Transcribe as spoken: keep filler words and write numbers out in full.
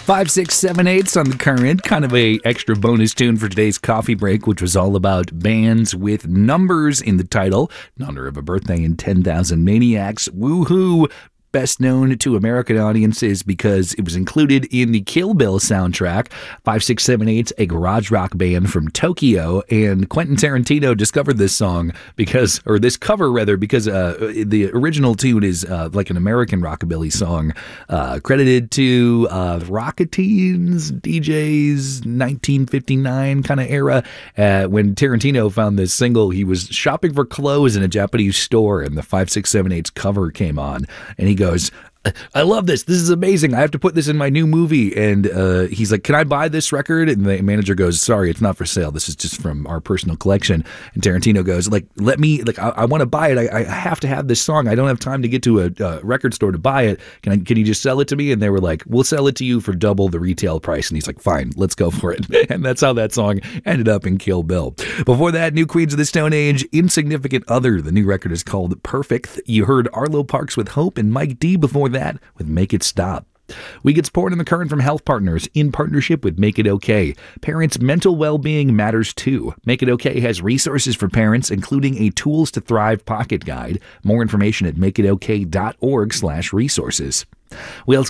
Five, six, seven, eights on the current. Kind of a extra bonus tune for today's coffee break, which was all about bands with numbers in the title, in honor of a birthday in ten thousand Maniacs. Woohoo! Best known to American audiences because it was included in the Kill Bill soundtrack. Five Six Seven Eight's a garage rock band from Tokyo, and Quentin Tarantino discovered this song because, or this cover rather, because uh, the original tune is uh, like an American rockabilly song, uh, credited to uh, Rocketeens, D Js, nineteen fifty-nine kind of era. Uh, when Tarantino found this single, he was shopping for clothes in a Japanese store, and the Five Six Seven Eight's cover came on, and he goes, goes, I love this. This is amazing. I have to put this in my new movie. And uh, he's like, can I buy this record? And the manager goes, sorry, it's not for sale. This is just from our personal collection. And Tarantino goes, like, let me, like, I, I want to buy it. I, I have to have this song. I don't have time to get to a, a record store to buy it. Can I, can you just sell it to me? And they were like, we'll sell it to you for double the retail price. And he's like, fine, let's go for it. And that's how that song ended up in Kill Bill. Before that, New Queens of the Stone Age, Insignificant Other. The new record is called Perfect. You heard Arlo Parks with Hope and Mike D before that with Make It Stop. We get support in the current from Health Partners in partnership with Make It Okay. Parents' mental well-being matters too. Make It Okay has resources for parents, including a Tools to Thrive pocket guide. More information at makeitokay.org slash resources. We